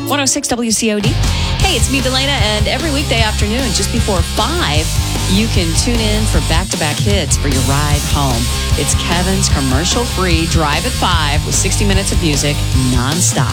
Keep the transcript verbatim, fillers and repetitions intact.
one oh six W C O D. Hey, it's me, Delana, and every weekday afternoon, just before five, you can tune in for back-to-back hits for your ride home. It's Kevin's commercial-free Drive at five with sixty minutes of music nonstop.